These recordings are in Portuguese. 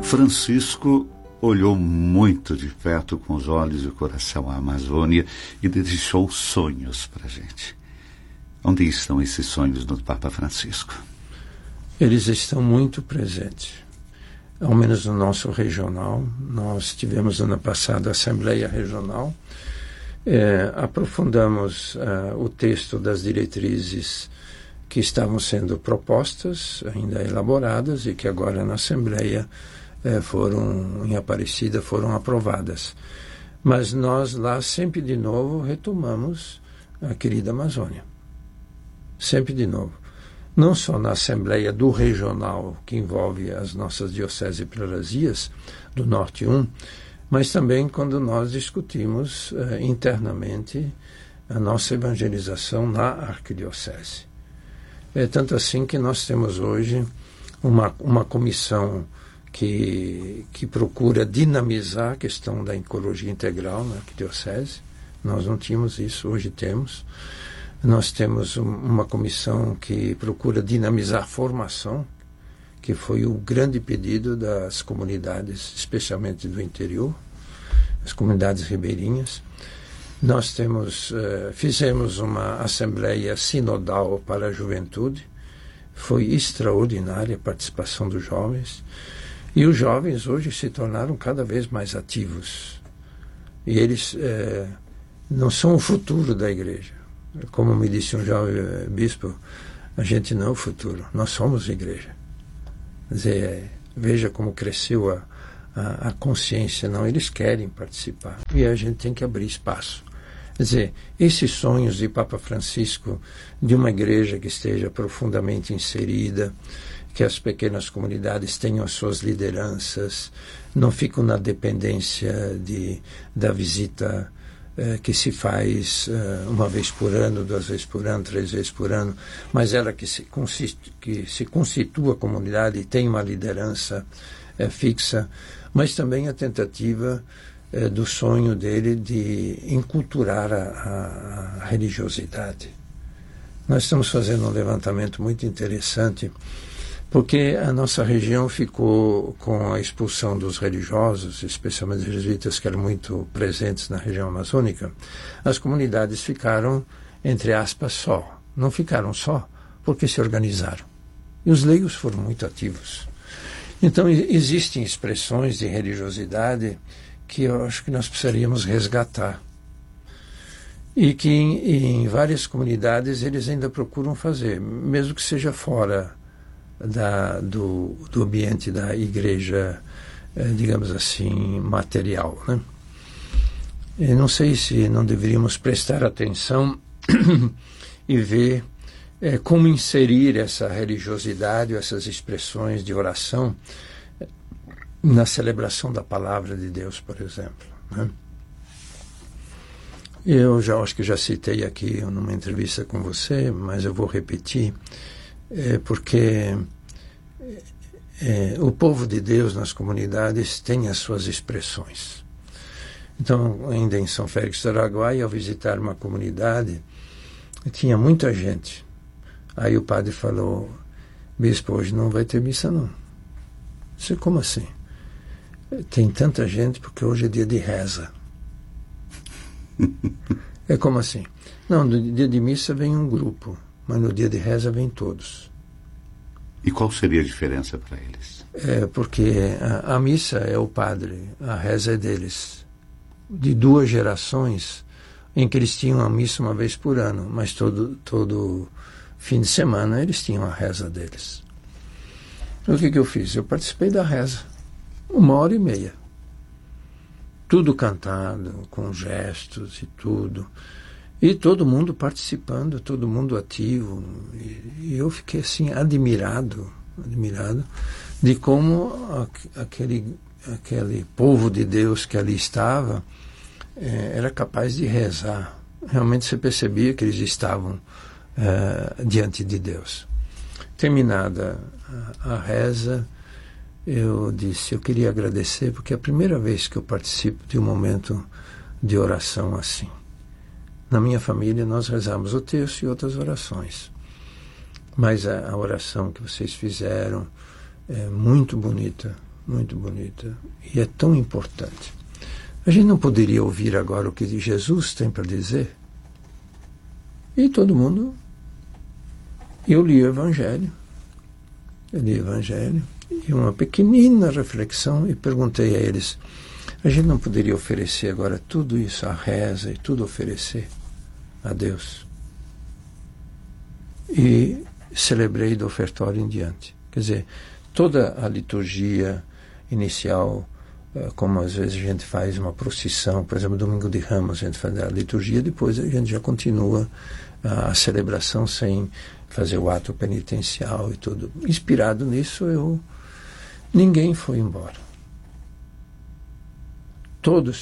Francisco olhou muito de perto com os olhos e o coração a Amazônia e deixou sonhos para a gente. Onde estão esses sonhos do Papa Francisco? Eles estão muito presentes, ao menos no nosso regional. Nós tivemos ano passado a Assembleia Regional, aprofundamos o texto das diretrizes que estavam sendo propostas, ainda elaboradas, e que agora na Assembleia em Aparecida foram aprovadas. Mas nós lá sempre de novo retomamos a querida Amazônia. Sempre de novo. Não só na Assembleia do Regional, que envolve as nossas dioceses e prelazias, do Norte 1, mas também quando nós discutimos internamente a nossa evangelização na arquidiocese. É tanto assim que nós temos hoje uma comissão que procura dinamizar a questão da ecologia integral na arquidiocese. Nós não tínhamos isso, hoje temos. Nós temos uma comissão que procura dinamizar a formação, que foi o grande pedido das comunidades, especialmente do interior, as comunidades ribeirinhas. Nós fizemos uma assembleia sinodal para a juventude. Foi extraordinária a participação dos jovens. E os jovens hoje se tornaram cada vez mais ativos. E eles não são o futuro da igreja. Como me disse um jovem bispo, a gente não é o futuro, nós somos a igreja. Quer dizer, veja como cresceu a consciência. Não, eles querem participar. E a gente tem que abrir espaço. Quer dizer, esses sonhos de Papa Francisco, de uma igreja que esteja profundamente inserida, que as pequenas comunidades tenham as suas lideranças, não ficam na dependência da visita que se faz uma vez por ano, 2 vezes por ano, 3 vezes por ano, mas ela que se constitua a comunidade e tem uma liderança fixa, mas também a tentativa do sonho dele de enculturar a religiosidade. Nós estamos fazendo um levantamento muito interessante, porque a nossa região ficou com a expulsão dos religiosos, especialmente os jesuítas que eram muito presentes na região amazônica. As comunidades ficaram, entre aspas, só. Não ficaram só porque se organizaram. E os leigos foram muito ativos. Então, existem expressões de religiosidade que eu acho que nós precisaríamos resgatar. E que em várias comunidades eles ainda procuram fazer, mesmo que seja fora do ambiente da igreja, digamos assim, material, né? Eu não sei se não deveríamos prestar atenção e ver como inserir essa religiosidade, essas expressões de oração na celebração da palavra de Deus, por exemplo, né? Eu acho que já citei aqui numa entrevista com você, mas eu vou repetir, porque o povo de Deus nas comunidades tem as suas expressões. Então, ainda em São Félix do Araguaia, ao visitar uma comunidade, tinha muita gente. Aí o padre falou: bispo, hoje não vai ter missa não. Eu disse: como assim? Tem tanta gente porque hoje é dia de reza. É como assim? Não, no dia de missa vem um grupo, mas no dia de reza vem todos. E qual seria a diferença para eles? Porque a missa é o padre, a reza é deles. De 2 gerações em que eles tinham a missa uma vez por ano, mas todo fim de semana eles tinham a reza deles. Então, o que eu fiz? Eu participei da reza, 1h30. Tudo cantado, com gestos e tudo. E todo mundo participando, todo mundo ativo. E eu fiquei assim, admirado de como aquele povo de Deus que ali estava era capaz de rezar. Realmente você percebia que eles estavam diante de Deus. Terminada a reza, eu disse: eu queria agradecer, porque é a primeira vez que eu participo de um momento de oração assim. Na minha família nós rezamos o terço e outras orações, mas a oração que vocês fizeram é muito bonita, muito bonita. E é tão importante. A gente não poderia ouvir agora o que Jesus tem para dizer? E todo mundo... Eu li o Evangelho. E uma pequenina reflexão, e perguntei a eles, a gente não poderia oferecer agora tudo isso, a reza e tudo oferecer a Deus? E celebrei do ofertório em diante. Quer dizer, toda a liturgia inicial, como às vezes a gente faz uma procissão, por exemplo, Domingo de Ramos, a gente faz a liturgia, depois a gente já continua a celebração sem fazer o ato penitencial e tudo. Inspirado nisso, ninguém foi embora. Todos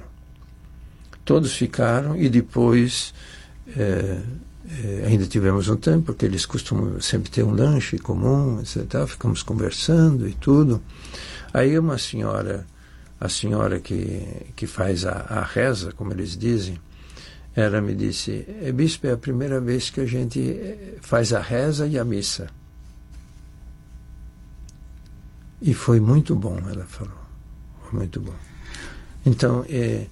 ficaram e depois ainda tivemos um tempo, porque eles costumam sempre ter um lanche comum, etc. Ficamos conversando e tudo. Aí uma senhora, a senhora que faz a reza, como eles dizem, ela me disse, bispo, é a primeira vez que a gente faz a reza e a missa. E foi muito bom, ela falou. Foi muito bom. Então,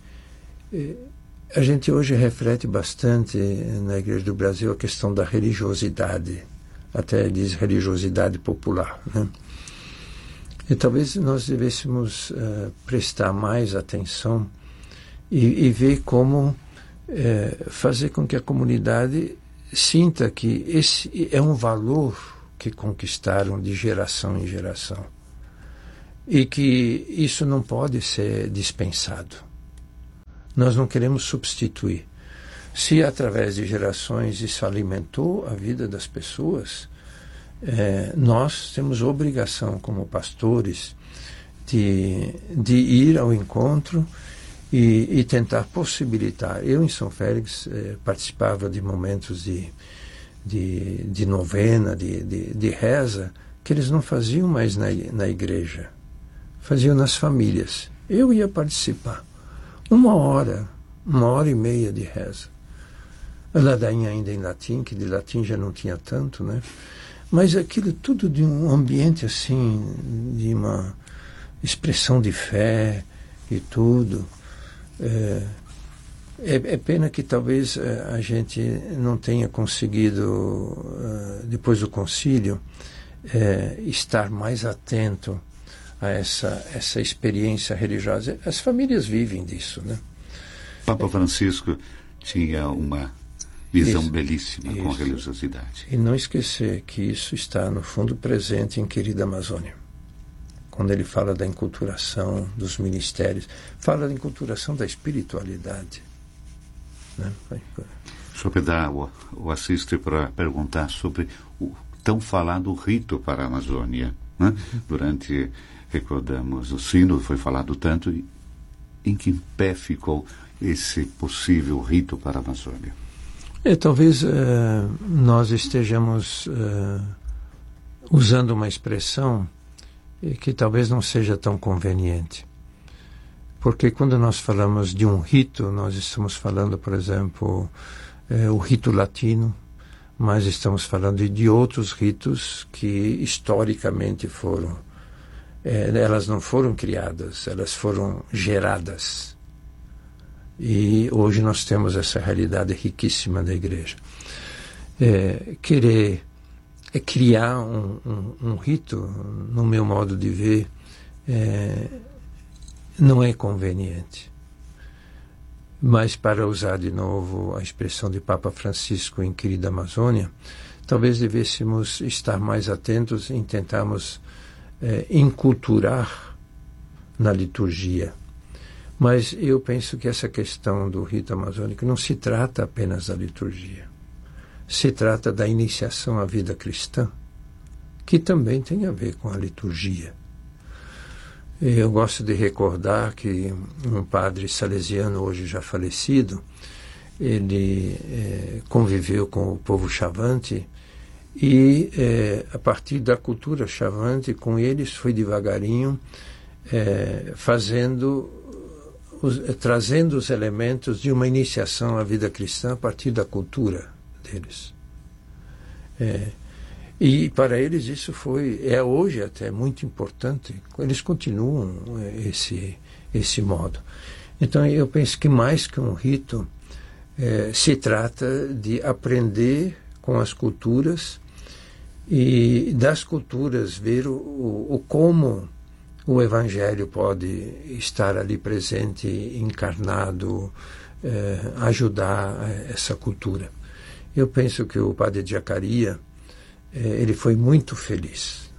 a gente hoje reflete bastante na Igreja do Brasil a questão da religiosidade. Até diz religiosidade popular, né? E talvez nós devêssemos prestar mais atenção e ver como fazer com que a comunidade sinta que esse é um valor que conquistaram de geração em geração e que isso não pode ser dispensado. Nós não queremos substituir. Se através de gerações isso alimentou a vida das pessoas, nós temos obrigação como pastores de ir ao encontro e tentar possibilitar. Eu, em São Félix, participava de momentos de novena, de reza, que eles não faziam mais na igreja, faziam nas famílias. Eu ia participar. 1 hora e meia de reza. A ladainha ainda em latim, que de latim já não tinha tanto, né? Mas aquilo tudo de um ambiente assim, de uma expressão de fé e tudo. É pena que talvez a gente não tenha conseguido, depois do concílio, estar mais atento a essa experiência religiosa. As famílias vivem disso, né? Papa Francisco tinha uma visão belíssima com a religiosidade. E não esquecer que isso está, no fundo, presente em Querida Amazônia. Quando ele fala da enculturação dos ministérios, fala da enculturação da espiritualidade. Né? O senhor Pedra o assiste para perguntar sobre o tão falado rito para a Amazônia. Né? Durante, recordamos, o sino foi falado tanto. Em que pé ficou esse possível rito para a Amazônia? Talvez nós estejamos usando uma expressão que talvez não seja tão conveniente. Porque quando nós falamos de um rito, nós estamos falando, por exemplo, o rito latino, mas estamos falando de outros ritos que historicamente foram. Elas não foram criadas, elas foram geradas. E hoje nós temos essa realidade riquíssima da igreja. Querer criar um rito, no meu modo de ver, não é conveniente. Mas, para usar de novo a expressão de Papa Francisco em Querida Amazônia, talvez devêssemos estar mais atentos em tentarmos enculturar na liturgia. Mas eu penso que essa questão do rito amazônico não se trata apenas da liturgia. Se trata da iniciação à vida cristã, que também tem a ver com a liturgia. Eu gosto de recordar que um padre salesiano, hoje já falecido, ele conviveu com o povo Chavante e, a partir da cultura Chavante, com eles foi devagarinho trazendo os elementos de uma iniciação à vida cristã a partir da cultura deles. E para eles isso é hoje até muito importante. Eles continuam esse modo. Então eu penso que mais que um rito, se trata de aprender com as culturas e das culturas ver o como o Evangelho pode estar ali presente, encarnado, ajudar essa cultura. Eu penso que o padre Zaccaria, ele foi muito feliz,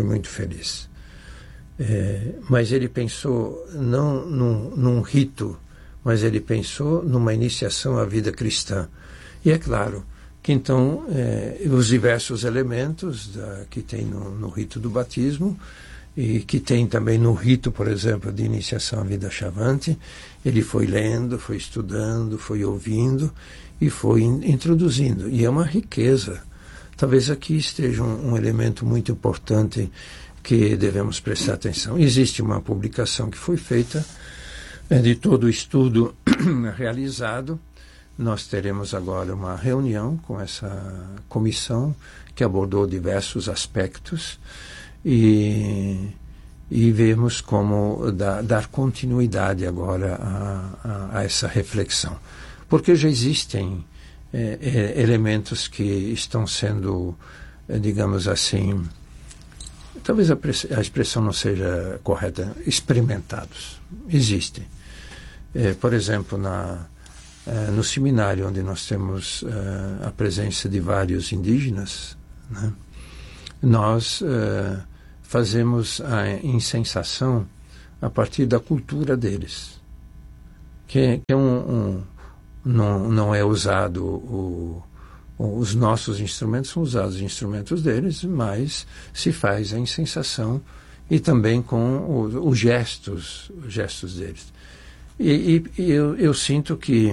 mas ele pensou não num rito, mas ele pensou numa iniciação à vida cristã. E é claro que então os diversos elementos que tem no rito do batismo e que tem também no rito, por exemplo, de iniciação à vida chavante, ele foi lendo, foi estudando, foi ouvindo e foi introduzindo. E é uma riqueza. Talvez aqui esteja um elemento muito importante que devemos prestar atenção. Existe uma publicação que foi feita de todo o estudo realizado. Nós teremos agora uma reunião com essa comissão que abordou diversos aspectos e vemos como dar continuidade agora a essa reflexão. Porque já existem elementos que estão sendo, digamos assim, talvez a expressão não seja correta, experimentados. Existem. Por exemplo, no seminário onde nós temos a presença de vários indígenas, né, nós fazemos a incensação a partir da cultura deles, que não é usado os nossos instrumentos, são usados os instrumentos deles, mas se faz a incensação e também com os gestos deles. E eu sinto que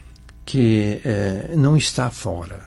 não está fora.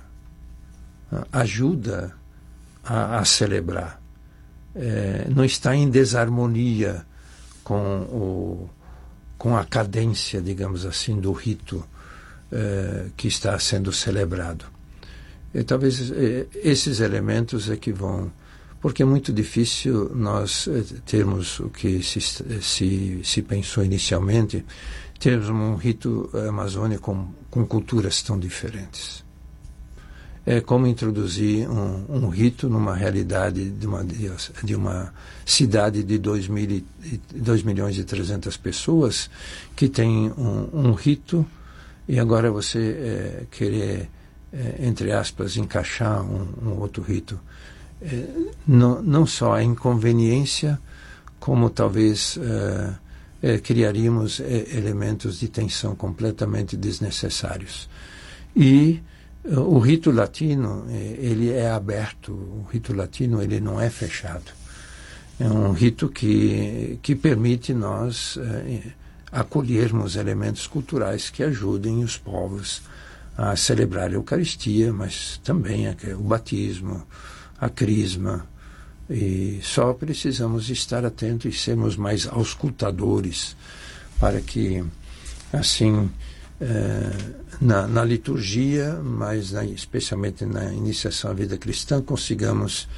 Ajuda a celebrar. Não está em desarmonia com a cadência, digamos assim, do rito que está sendo celebrado. E talvez esses elementos é que vão... Porque é muito difícil nós termos o que se pensou inicialmente, termos um rito amazônico com culturas tão diferentes. É como introduzir um rito numa realidade de uma cidade de 2.300.000 pessoas que tem um rito e agora você querer, entre aspas, encaixar um outro rito. Não só a inconveniência, como talvez criaríamos elementos de tensão completamente desnecessários. E o rito latino, ele é aberto, o rito latino ele não é fechado. É um rito que permite nós acolhermos elementos culturais que ajudem os povos a celebrar a Eucaristia, mas também o batismo, a crisma, e só precisamos estar atentos e sermos mais auscultadores para que, assim, na liturgia, mas especialmente na iniciação à vida cristã, consigamos...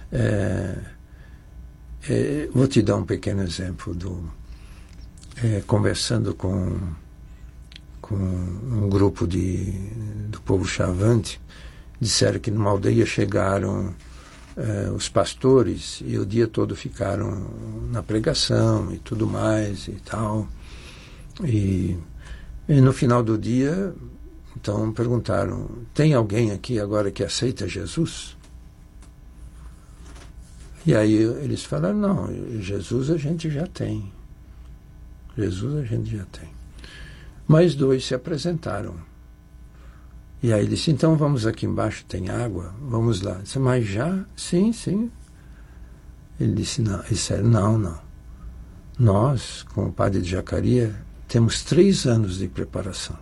vou te dar um pequeno exemplo conversando com um grupo do povo chavante, disseram que numa aldeia chegaram os pastores e o dia todo ficaram na pregação e tudo mais e tal. E no final do dia, então perguntaram: tem alguém aqui agora que aceita Jesus? E aí eles falaram: não, Jesus a gente já tem. Jesus a gente já tem. Mais dois se apresentaram. E aí ele disse: então vamos aqui embaixo, tem água, vamos lá. Eu disse: mas já? Sim, sim. Ele disse: não. Ele disse: não. Nós, com o padre Zaccaria, temos 3 anos de preparação.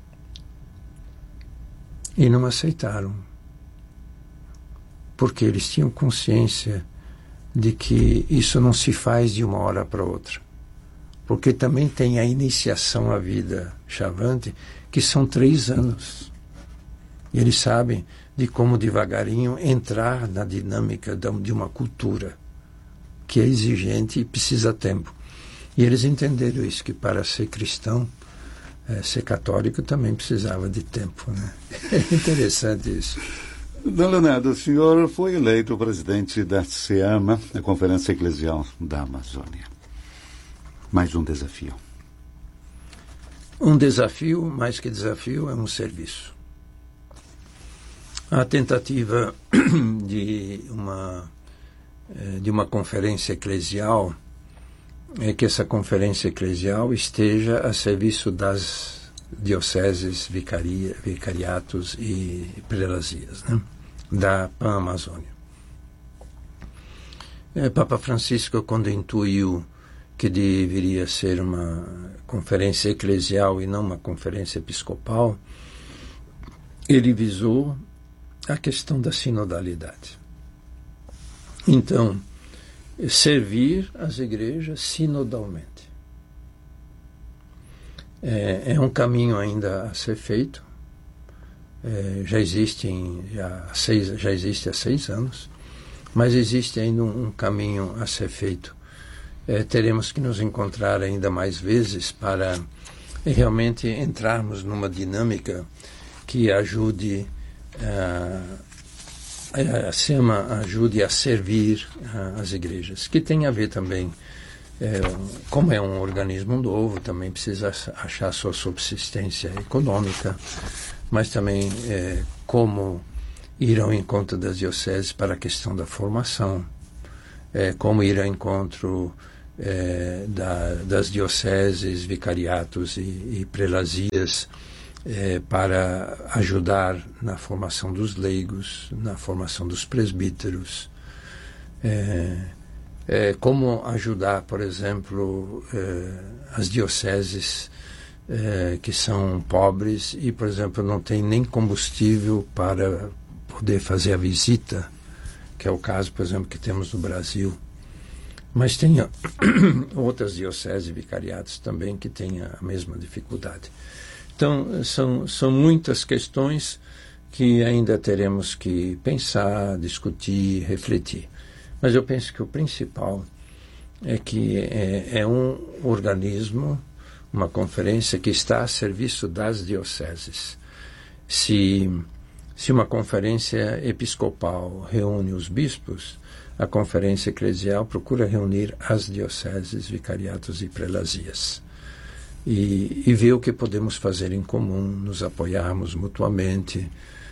E não aceitaram. Porque eles tinham consciência de que isso não se faz de uma hora para outra. Porque também tem a iniciação à vida chavante, que são 3 anos. E eles sabem, de como devagarinho entrar na dinâmica de uma cultura que é exigente e precisa tempo. E eles entenderam isso, que para ser cristão, ser católico também precisava de tempo, né? É interessante isso. Dom Leonardo, o senhor foi eleito presidente da SEAMA, a Conferência Eclesial da Amazônia. Mais um desafio. Um desafio, mais que desafio, é um serviço. A tentativa de uma conferência eclesial é que essa conferência eclesial esteja a serviço das dioceses, vicariatos e prelazias, né, da Pan-Amazônia. Papa Francisco, quando intuiu que deveria ser uma conferência eclesial e não uma conferência episcopal, ele visou a questão da sinodalidade. Então, servir as igrejas sinodalmente. É um caminho ainda a ser feito. Já existe há 6 anos, mas existe ainda um caminho a ser feito. Teremos que nos encontrar ainda mais vezes para realmente entrarmos numa dinâmica que ajude a SEAMA ajude a servir as igrejas, que tem a ver também, como é um organismo novo, também precisa achar sua subsistência econômica, mas também como ir ao encontro das dioceses para a questão da formação, como ir ao encontro das dioceses, vicariatos e prelazias, para ajudar na formação dos leigos, na formação dos presbíteros, como ajudar, por exemplo, as dioceses que são pobres e, por exemplo, não tem nem combustível para poder fazer a visita, que é o caso, por exemplo, que temos no Brasil. Mas tem outras dioceses e vicariatos também que têm a mesma dificuldade. Então, são muitas questões que ainda teremos que pensar, discutir, refletir. Mas eu penso que o principal é que é um organismo, uma conferência que está a serviço das dioceses. Se uma conferência episcopal reúne os bispos, a conferência eclesial procura reunir as dioceses, vicariatos e prelazias. E ver o que podemos fazer em comum, nos apoiarmos mutuamente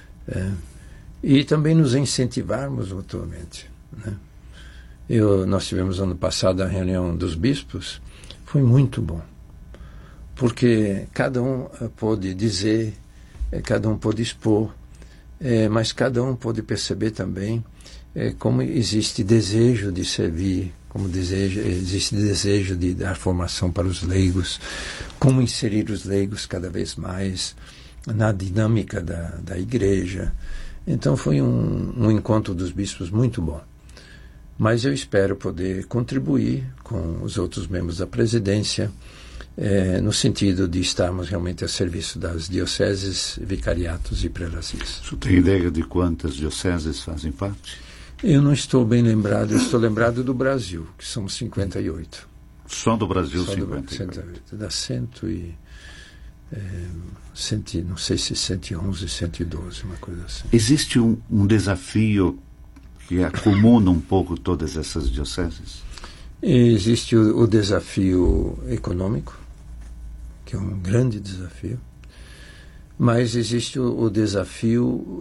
e também nos incentivarmos mutuamente, né? Nós tivemos ano passado a reunião dos bispos, foi muito bom, porque cada um pôde dizer, cada um pôde expor, mas cada um pôde perceber também como existe desejo de servir, como existe desejo de dar formação para os leigos, como inserir os leigos cada vez mais na dinâmica da igreja. Então foi um encontro dos bispos muito bom. Mas eu espero poder contribuir com os outros membros da presidência, no sentido de estarmos realmente a serviço das dioceses, vicariatos e prelazias. Você tem ideia de quantas dioceses fazem parte? Eu não estou bem lembrado, eu estou lembrado do Brasil, que são 58. Só do Brasil, Só 58. Dá 100 e... não sei se 111, 112, uma coisa assim. Existe um desafio que acomuna um pouco todas essas dioceses? Existe o desafio econômico, que é um grande desafio, mas existe o desafio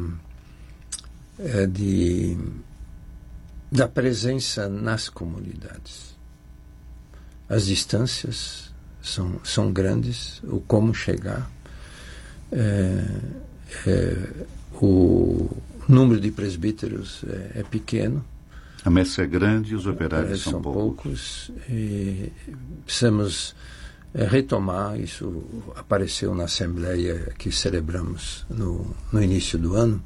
da presença nas comunidades. As distâncias são grandes, o como chegar, o número de presbíteros é pequeno. A messe é grande e os operários são poucos. E precisamos retomar, isso apareceu na Assembleia que celebramos no início do ano,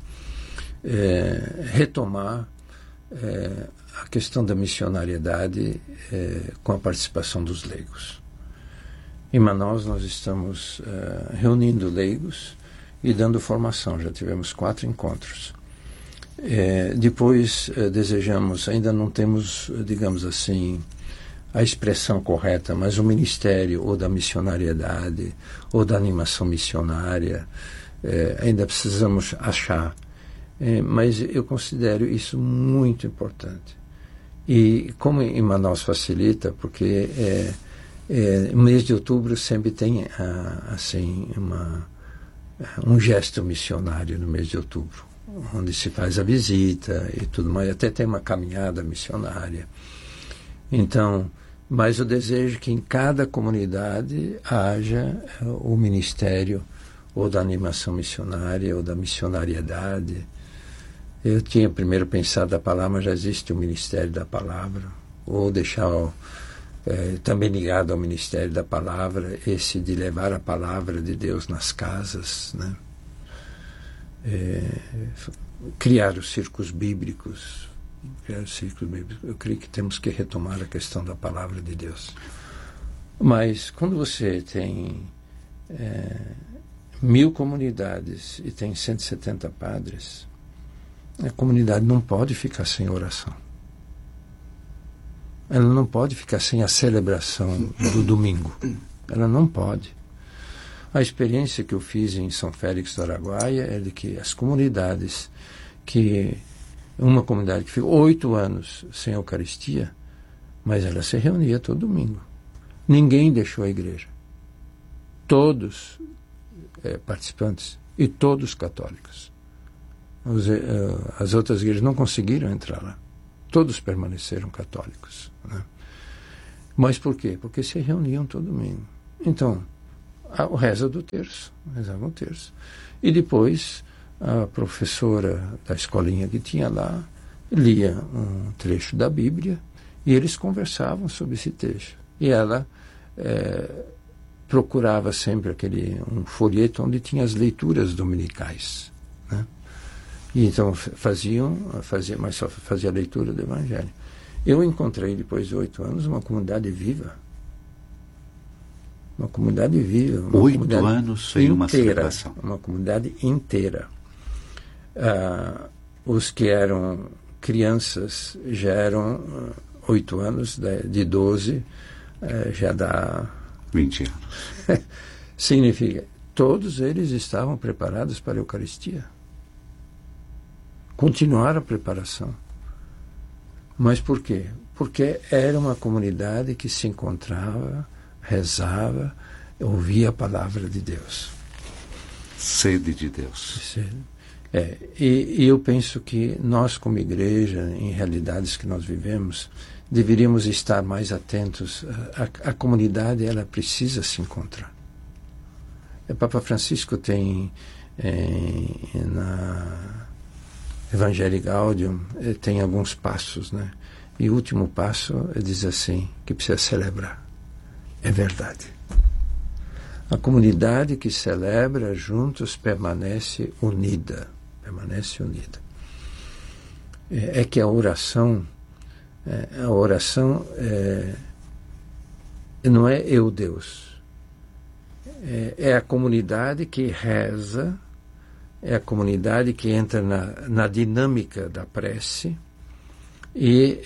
retomar a questão da missionariedade com a participação dos leigos. Em Manaus nós estamos reunindo leigos e dando formação. Já tivemos 4 encontros. Depois desejamos, ainda não temos, digamos assim, a expressão correta, mas o ministério ou da missionariedade ou da animação missionária, ainda precisamos achar. Mas eu considero isso muito importante. E como em Manaus facilita, porque no mês de outubro sempre tem assim um gesto missionário no mês de outubro, onde se faz a visita e tudo mais, até tem uma caminhada missionária. Então, mas eu desejo que em cada comunidade haja o ministério ou da animação missionária ou da missionariedade. Eu tinha primeiro pensado a palavra, mas já existe o Ministério da Palavra, ou deixar também ligado ao Ministério da Palavra, esse de levar a palavra de Deus nas casas, né? Criar os círculos bíblicos. Eu creio que temos que retomar a questão da palavra de Deus. Mas quando você tem 1000 comunidades e tem 170 padres, a comunidade não pode ficar sem oração. Ela não pode ficar sem a celebração do domingo. Ela não pode. A experiência que eu fiz em São Félix do Araguaia é de que as comunidades uma comunidade que ficou 8 anos sem Eucaristia, mas ela se reunia todo domingo. Ninguém deixou a igreja. Todos participantes e todos católicos. As outras igrejas não conseguiram entrar lá. Todos permaneceram católicos, né? Mas por quê? Porque se reuniam todo domingo. Então, o reza do terço, rezavam o terço. E depois, a professora da escolinha que tinha lá lia um trecho da Bíblia e eles conversavam sobre esse trecho. E ela procurava sempre um folheto onde tinha as leituras dominicais, né? E então fazia a leitura do Evangelho. Eu encontrei, depois de 8 anos, uma comunidade viva. Uma comunidade viva. 8 anos sem uma celebração. Uma comunidade inteira. Os que eram crianças já eram 8 anos, de 12 já dá 20 anos. Significa, todos eles estavam preparados para a Eucaristia. Continuaram a preparação. Mas por quê? Porque era uma comunidade que se encontrava, rezava, ouvia a palavra de Deus. Sede de Deus. E eu penso que nós, como igreja, em realidades que nós vivemos, deveríamos estar mais atentos. A comunidade, ela precisa se encontrar. O Papa Francisco tem na Evangelii Gaudium tem alguns passos, né? E o último passo diz assim, que precisa celebrar. É verdade. A comunidade que celebra juntos permanece unida. Permanece unida. É que a oração não é eu, Deus. É a comunidade que reza, é a comunidade que entra na dinâmica da prece e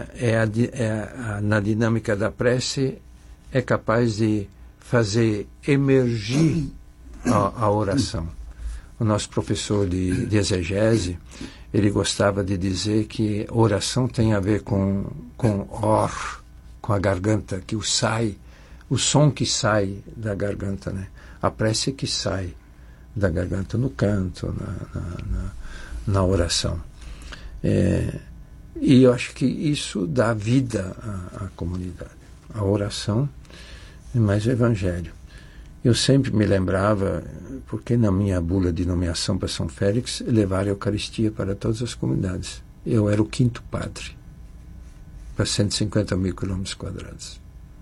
na dinâmica da prece é capaz de fazer emergir a oração. O nosso professor de exegese, ele gostava de dizer que oração tem a ver com a garganta, que o som que sai da garganta, né? A prece que sai da garganta no canto, na oração. E eu acho que isso dá vida à comunidade. A oração e mais o Evangelho. Eu sempre me lembrava, porque na minha bula de nomeação para São Félix, levar a Eucaristia para todas as comunidades. Eu era o 5º padre, para 150 mil quilômetros quadrados.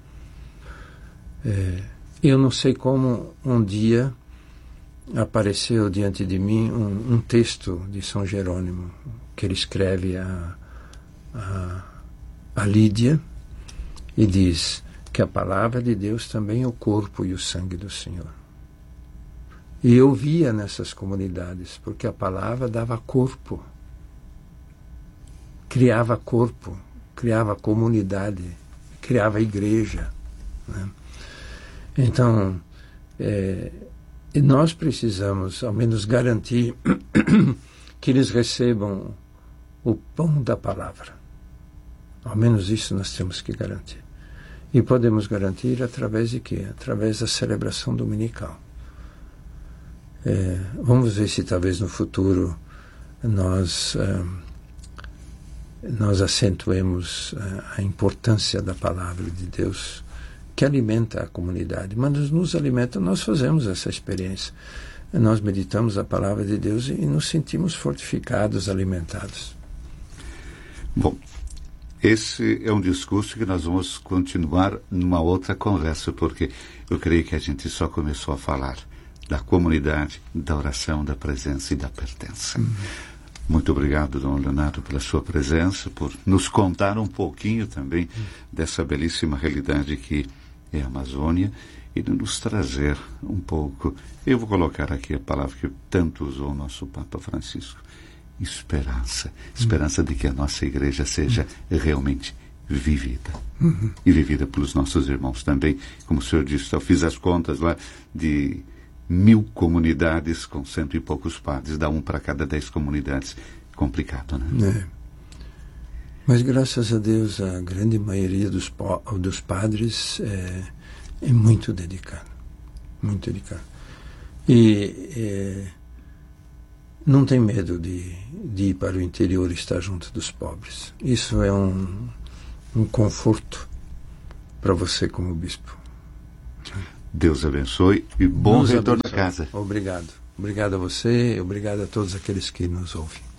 Eu não sei como um dia apareceu diante de mim um texto de São Jerônimo, que ele escreve a Lídia, e diz que a palavra de Deus também é o corpo e o sangue do Senhor. E eu via nessas comunidades, porque a palavra dava corpo, criava comunidade, criava igreja, né? Então, nós precisamos, ao menos, garantir que eles recebam o pão da palavra. Ao menos isso nós temos que garantir. E podemos garantir através de quê? Através da celebração dominical. Vamos ver se talvez no futuro nós acentuemos a importância da palavra de Deus, que alimenta a comunidade. Mas nos alimenta, nós fazemos essa experiência. Nós meditamos a palavra de Deus e nos sentimos fortificados, alimentados. Bom, esse é um discurso que nós vamos continuar numa outra conversa, porque eu creio que a gente só começou a falar da comunidade, da oração, da presença e da pertença. Muito obrigado, Dom Leonardo, pela sua presença, por nos contar um pouquinho também dessa belíssima realidade que é a Amazônia e de nos trazer um pouco, eu vou colocar aqui a palavra que tanto usou o nosso Papa Francisco, esperança. Esperança de que a nossa igreja seja realmente vivida. E vivida pelos nossos irmãos também. Como o senhor disse, eu fiz as contas lá de 1000 comunidades com 100 e poucos padres, dá um para cada 10 comunidades. Complicado, né? Mas graças a Deus a grande maioria dos padres é muito dedicado. Muito dedicado. E não tem medo de ir para o interior e estar junto dos pobres. Isso é um conforto para você como bispo. Deus abençoe e bom retorno a casa. Obrigado. Obrigado a você, obrigado a todos aqueles que nos ouvem.